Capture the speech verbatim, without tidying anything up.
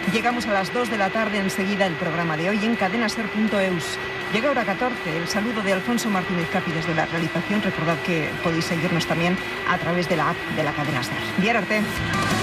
Llegamos a las dos de la tarde, enseguida el programa de hoy en cadena ser punto eus. Llega hora catorce, el saludo de Alfonso Martínez Capi desde la realización. Recordad que podéis seguirnos también a través de la app de la cadena Ser. Bien, Arte.